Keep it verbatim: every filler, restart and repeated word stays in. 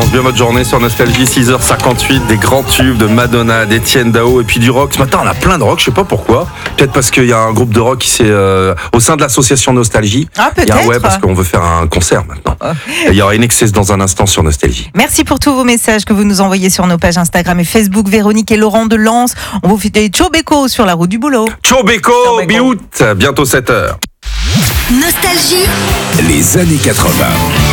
commence bien votre journée sur Nostalgie, six heures cinquante-huit, des grands tubes de Madonna, d'Étienne Dao et puis du rock. Ce matin, on a plein de rock, je sais pas pourquoi. Peut-être parce qu'il y a un groupe de rock qui s'est euh, au sein de l'association Nostalgie. Ah, peut-être. Il y a, ouais, parce qu'on veut faire un concert maintenant. Et il y aura une excès dans un instant sur Nostalgie. Merci pour tous vos messages que vous nous envoyez sur nos pages Instagram et Facebook. Véronique et Laurent de Lens. On vous fait des Tchobeko sur la route du boulot. Tchobeko, biout, bientôt sept heures. Nostalgie. Les années quatre-vingts.